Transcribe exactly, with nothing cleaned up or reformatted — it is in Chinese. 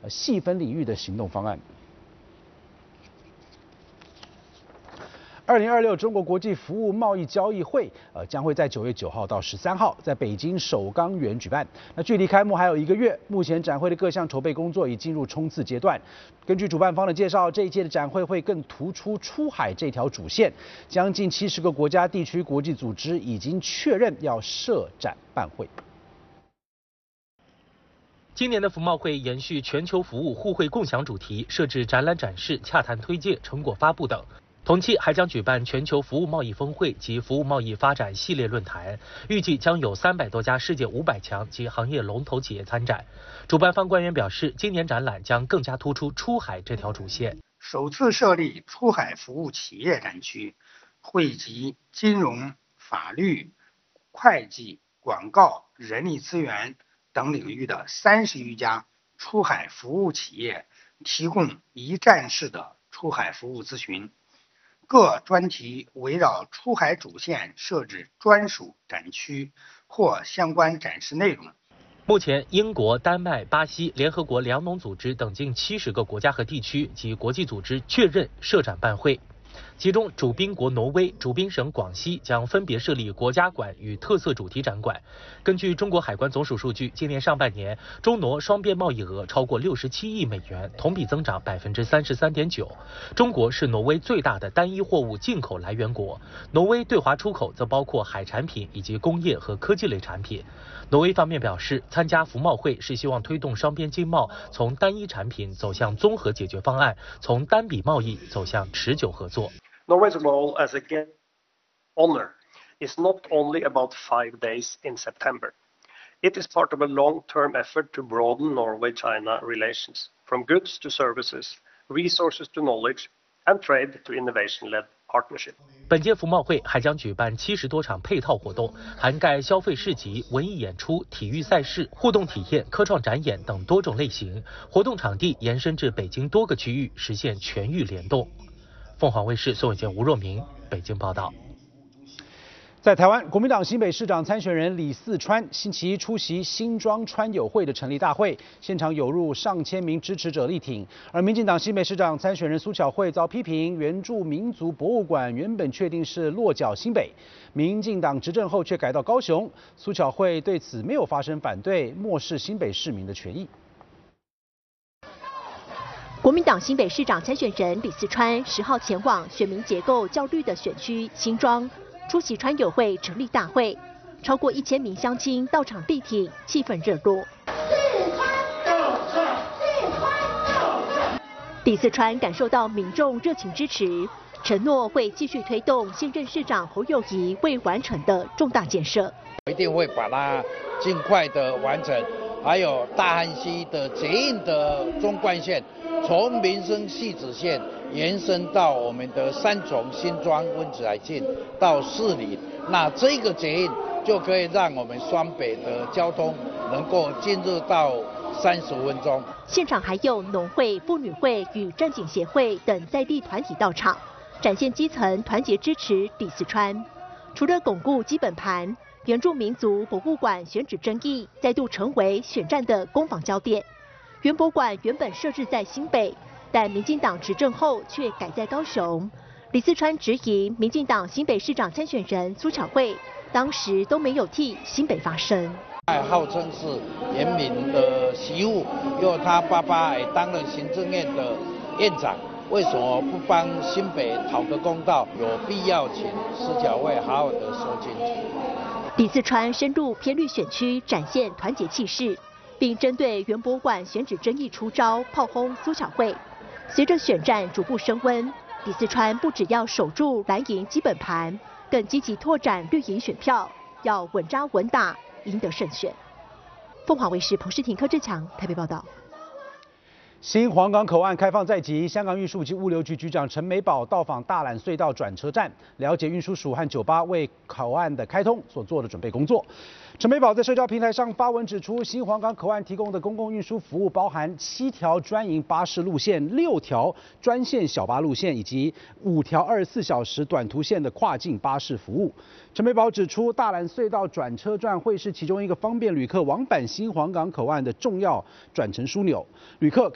呃细分领域的行动方案。二零二六中国国际服务贸易交易会，呃，将会在九月九号到十三号在北京首钢园举办。那距离开幕还有一个月，目前展会的各项筹备工作已进入冲刺阶段。根据主办方的介绍，这一届的展会会更突出出海这条主线，将近七十个国家地区国际组织已经确认要设展办会。 今年的服贸会延续全球服务互惠共享主题，设置展览展示、洽谈推介、成果发布等。同期还将举办全球服务贸易峰会及服务贸易发展系列论坛，预计将有三百多家世界五百强及行业龙头企业参展。主办方官员表示，今年展览将更加突出出海这条主线。 首次设立出海服务企业展区，汇集金融、法律、会计、广告、人力资源等领域的三十余家出海服务企业，提供一站式的出海服务咨询。各专题围绕出海主线设置专属展区或相关展示内容。 目前，英国、丹麦、巴西、联合国粮农组织等近七十个国家和地区及国际组织确认设展办会。其中，主宾国挪威、主宾省广西将分别设立国家馆与特色主题展馆。根据中国海关总署数据，今年上半年中挪双边贸易额超过六十七亿美元，同比增长百分之三十三点九。中国是挪威最大的单一货物进口来源国，挪威对华出口则包括海产品以及工业和科技类产品。挪威方面表示，参加服贸会是希望推动双边经贸从单一产品走向综合解决方案，从单笔贸易走向持久合作。 Norway's role as a guest honor is not only about five days in September. It is part of a long-term effort to broaden Norway-China relations, from goods to services, resources to knowledge, and trade to innovation-led partnership. 本届服贸会还将举办七十多场配套活动，涵盖消费市集、文艺演出、体育赛事、互动体验、科创展演等多种类型。活动场地延伸至北京多个区域，实现全域联动。凤凰卫视宋伟健、吴若明北京报道。 在台湾，国民党新北市长参选人李四川星期一出席新庄川友会的成立大会，现场涌入上千名支持者力挺。而民进党新北市长参选人苏巧慧遭批评，原住民族博物馆原本确定是落脚新北，民进党执政后却改到高雄。苏巧慧对此没有发声反对，漠视新北市民的权益。 国民党新北市长参选人李四川十号前往选民结构较绿的选区新庄，出席川友会成立大会，超过一千名乡亲到场力挺，气氛热络。李四川感受到民众热情支持，承诺会继续推动现任市长侯友宜未完成的重大建设， 一定会把它尽快的完成。还有大汉溪的捷运的中贯线，从民生汐止线延伸到我们的三重、新庄、温子海径到士林，那这个捷运就可以让我们双北的交通能够进入到三十分钟。 现场还有农会、妇女会与战警协会等在地团体到场，展现基层团结支持李四川。除了巩固基本盘，原住民族博物馆选址争议再度成为选战的攻防焦点。原博馆原本设置在新北，但民进党执政后却改在高雄。李四川质疑民进党新北市长参选人苏巧慧当时都没有替新北发声。 号称是严敏的媳妇，因为他爸爸也当了行政院的院长，为什么不帮新北讨个公道？有必要请苏巧慧好好的说清楚。 李四川深入偏绿选区，展现团结气势，并针对原博馆选址争议出招，炮轰苏巧慧。随着选战逐步升温，李四川不只要守住蓝营基本盘，更积极拓展绿营选票，要稳扎稳打，赢得胜选。凤凰卫视彭诗婷、柯志强台北报道。 新黄港口岸开放在即，香港运输及物流局局长陈美宝到访大榄隧道转车站，了解运输署和九巴为口岸的开通所做的准备工作。陈美宝在社交平台上发文指出，新黄港口岸提供的公共运输服务包含七条专营巴士路线、六条专线小巴路线以及五条二十四小时短途线的跨境巴士服务。陈美宝指出，大榄隧道转车站会是其中一个方便旅客往返新黄港口岸的重要转乘枢纽，旅客